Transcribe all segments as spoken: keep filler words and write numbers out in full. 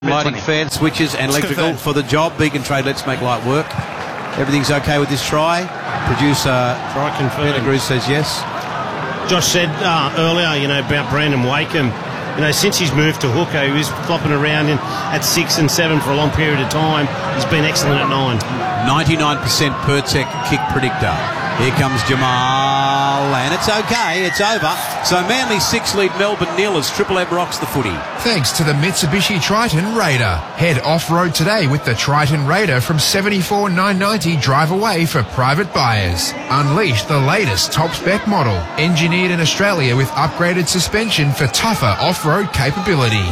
Lighting, fan switches and electrical for the job. Beacon Trade, let's make light work. Everything's okay with this try. Producer Try confirmed. Peter Cruz says yes. Josh said uh, earlier, you know, about Brandon Wakeham. You know, since he's moved to hooker, he was flopping around in, at six and seven for a long period of time. He's been excellent at nine. ninety-nine percent per tech kick predictor. Here comes Jamal, and it's okay, it's over. So Manly six lead Melbourne nil as Triple M rocks the footy. Thanks to the Mitsubishi Triton Raider. Head off-road today with the Triton Raider from seventy-four thousand nine hundred ninety drive away for private buyers. Unleash the latest top-spec model, engineered in Australia with upgraded suspension for tougher off-road capability.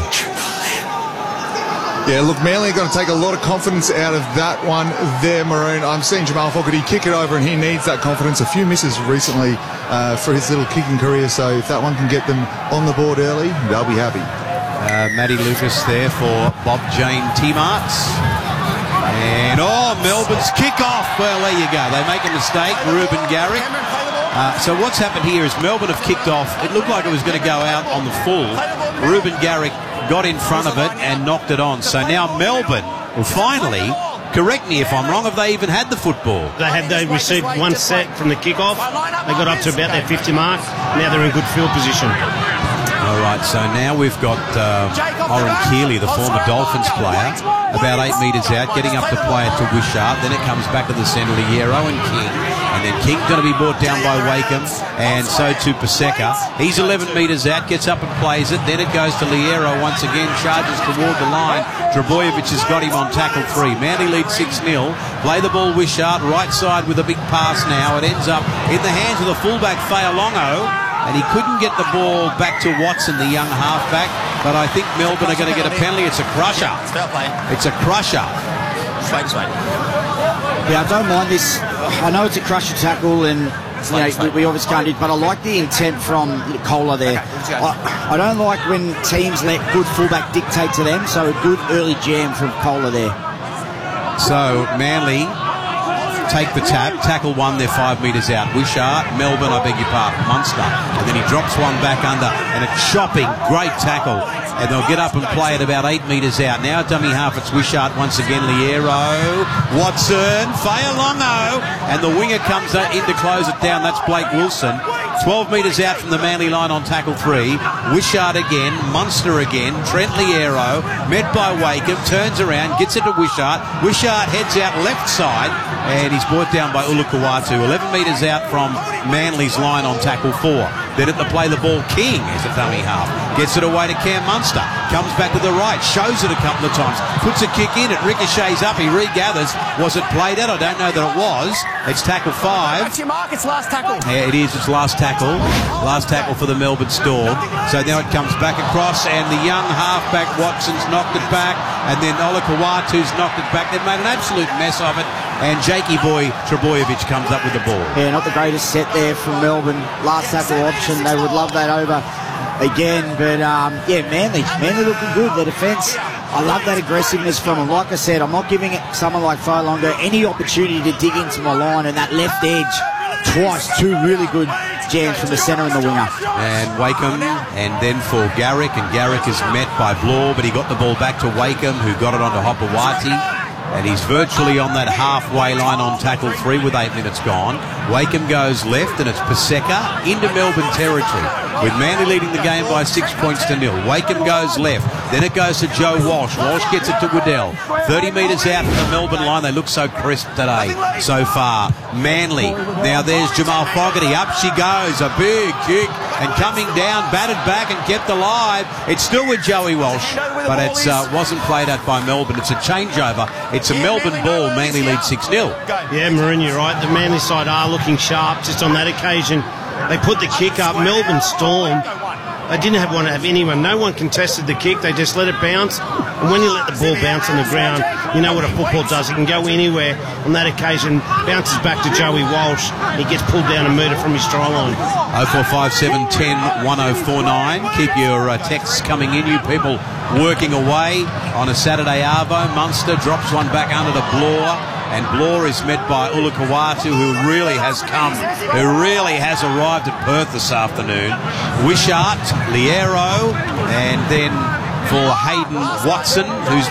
Yeah, look, Manly are going to take a lot of confidence out of that one there, Maroon. I'm seeing Jamal Fogarty kick it over, and he needs that confidence. A few misses recently uh, for his little kicking career, so if that one can get them on the board early, they'll be happy. Uh, Matty Lucas there for Bob Jane T-Marts. And, oh, Melbourne's kick-off. Well, there you go. They make a mistake, Ruben Garrick. Uh, so what's happened here is Melbourne have kicked off. It looked like it was going to go out on the full. Ruben Garrick got in front of it and knocked it on. So now Melbourne will finally, correct me if I'm wrong, have they even had the football? They had they received one set from the kickoff. They got up to about their fifty mark. Now they're in good field position. All right, so now we've got uh, Oren Keeley, the former Dolphins player, about eight metres out, getting up to play it to Wishart. Then it comes back to the centre, Liero and King. And then King's going to be brought down by Wakeham, and so to Paseka. He's eleven metres out, gets up and plays it. Then it goes to Liero once again, charges toward the line. Trebojevic has got him on tackle three. Manly leads six nil. Play the ball, Wishart, right side with a big pass now. It ends up in the hands of the fullback, Fa'alongo. And he couldn't get the ball back to Watson, the young halfback. But I think Melbourne are going to get a penalty. It's a crusher. It's a crusher. Yeah, I don't mind this. I know it's a crusher tackle, and you know, we, we obviously can't do it, but I like the intent from Kohler there. I, I don't like when teams let good fullback dictate to them, so a good early jam from Kohler there. So Manly take the tap, tackle one, they're five metres out. Wishart, Melbourne, I beg your pardon, Munster. And then he drops one back under, and a chopping, great tackle. And they'll get up and play it about eight metres out. Now dummy half, it's Wishart once again, Liero, Watson, Fa'alongo, and the winger comes in to close it down. That's Blake Wilson. twelve metres out from the Manly line on tackle three. Wishart again, Munster again, Trent Liero, met by Wakeham, turns around, gets it to Wishart. Wishart heads out left side, and he's brought down by Ulukuwatu. eleven metres out from Manly's line on tackle four. Then at the play the ball, King is a dummy half. Gets it away to Cam Munster. Comes back to the right, shows it a couple of times. Puts a kick in, it ricochets up, he regathers. Was it played out? I don't know that it was. It's tackle five. That's your mark, it's last tackle. Yeah, it is, it's last tackle. Last tackle for the Melbourne Storm. So now it comes back across, and the young halfback Watson's knocked it back, and then Ulukuwatu's knocked it back. They've made an absolute mess of it. And Jakey boy Trebojevic comes up with the ball. Yeah, not the greatest set there from Melbourne. Last tackle option. They would love that over again. But, um, yeah, Manly. Manly looking good. Their defence, I love that aggressiveness from them. Like I said, I'm not giving someone like Fa'alongo any opportunity to dig into my line. And that left edge, twice, two really good jams from the centre and the winger. And Wakeham, and then for Garrick. And Garrick is met by Blore, but he got the ball back to Wakeham, who got it onto Hopewati. And he's virtually on that halfway line on tackle three with eight minutes gone. Wakeham goes left, and it's Paseka into Melbourne territory, with Manly leading the game by six points to nil. Wakeham goes left, then it goes to Joe Walsh. Walsh gets it to Waddell. thirty metres out from the Melbourne line. They look so crisp today so far. Manly. Now there's Jamal Fogarty. Up she goes. A big kick, and coming down, batted back and kept alive. It's still with Joey Walsh, but it uh, wasn't played out by Melbourne. It's a changeover. It's a Melbourne ball. Manly lead six nil. Yeah, Maroon, you're right. The Manly side are looking sharp. Just on that occasion, they put the kick up. Melbourne Storm, they didn't have want to have anyone. No one contested the kick. They just let it bounce. And when you let the ball bounce on the ground, you know what a football does. It can go anywhere. On that occasion, bounces back to Joey Walsh. He gets pulled down and murdered from his try line. oh four five seven, one oh, one oh four nine. Keep your uh, texts coming in, you people working away on a Saturday arvo. Munster drops one back under the Blore, and Blore is met by Ulukuwatu, who really has come, who really has arrived at Perth this afternoon. Wishart, Liero, and then for Hayden Watson, who's